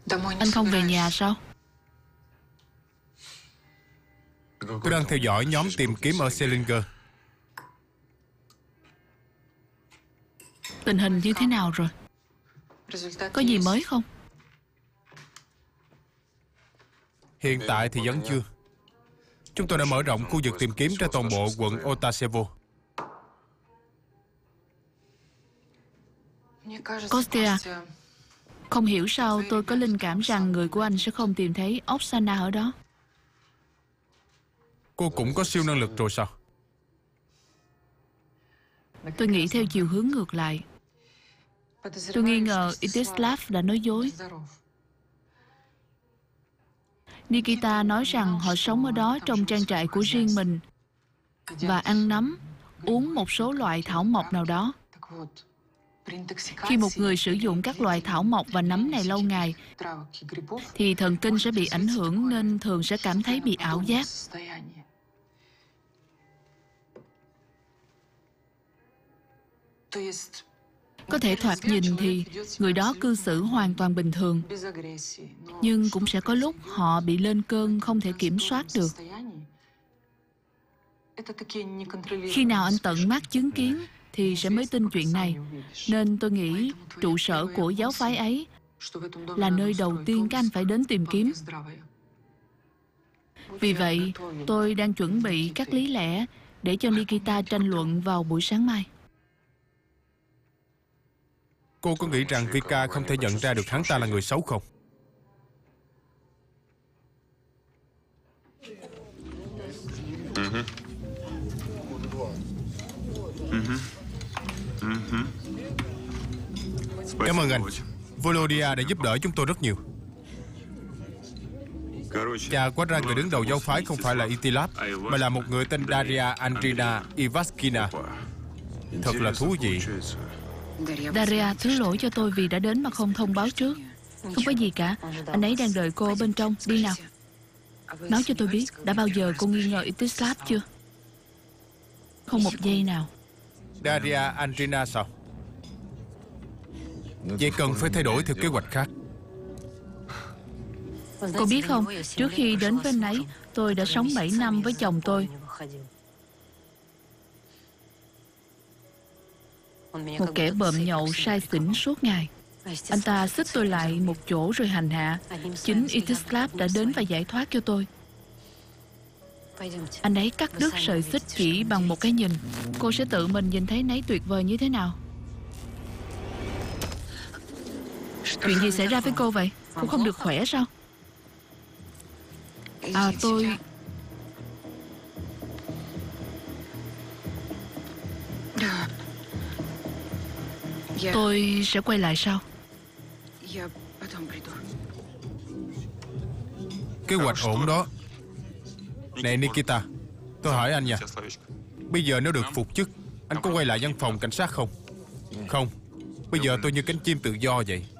Anh không về nhà sao? Tôi đang theo dõi nhóm tìm kiếm ở Selinger. Tình hình như thế nào rồi? Có gì mới không? Hiện tại thì vẫn chưa. Chúng tôi đã mở rộng khu vực tìm kiếm ra toàn bộ quận Otasevo. Kostya, không hiểu sao tôi có linh cảm rằng người của anh sẽ không tìm thấy Oksana ở đó. Cô cũng có siêu năng lực rồi sao? Tôi nghĩ theo chiều hướng ngược lại. Tôi nghi ngờ Itislav đã nói dối. Nikita nói rằng họ sống ở đó trong trang trại của riêng mình và ăn nấm, uống một số loại thảo mộc nào đó. Khi một người sử dụng các loại thảo mộc và nấm này lâu ngày thì thần kinh sẽ bị ảnh hưởng nên thường sẽ cảm thấy bị ảo giác. Có thể thoạt nhìn thì người đó cư xử hoàn toàn bình thường, nhưng cũng sẽ có lúc họ bị lên cơn không thể kiểm soát được. Khi nào anh tận mắt chứng kiến thì sẽ mới tin chuyện này. Nên tôi nghĩ trụ sở của giáo phái ấy là nơi đầu tiên các anh phải đến tìm kiếm. Vì vậy, tôi đang chuẩn bị các lý lẽ để cho Nikita tranh luận vào buổi sáng mai. Cô có nghĩ rằng Vika không thể nhận ra được hắn ta là người xấu không? Cảm ơn anh. Volodya đã giúp đỡ chúng tôi rất nhiều. Chà, quá ra người đứng đầu giáo phái không phải là Itislav, mà là một người tên Daria Andrina Ivaskina. Thật là thú vị. Daria, thứ lỗi cho tôi vì đã đến mà không thông báo trước. Không có gì cả. Anh ấy đang đợi cô ở bên trong. Đi nào. Nói cho tôi biết, đã bao giờ cô nghi ngờ Itislav chưa? Không một giây nào. Daria Andrina sao? Vậy cần phải thay đổi theo kế hoạch khác. Cô biết không, trước khi đến với anh ấy, tôi đã sống 7 năm với chồng tôi. Một kẻ bợm nhậu say xỉn suốt ngày. Anh ta xích tôi lại một chỗ rồi hành hạ. Chính Itislav đã đến và giải thoát cho tôi. Anh ấy cắt đứt sợi xích chỉ bằng một cái nhìn. Cô sẽ tự mình nhìn thấy anh ấy tuyệt vời như thế nào. Chuyện gì xảy ra với cô vậy? Cô không được khỏe sao? Tôi sẽ quay lại sau. Kế hoạch ổn đó. Này Nikita, tôi hỏi anh nha. Bây giờ nếu được phục chức, anh có quay lại văn phòng cảnh sát không? Không. Bây giờ tôi như cánh chim tự do vậy.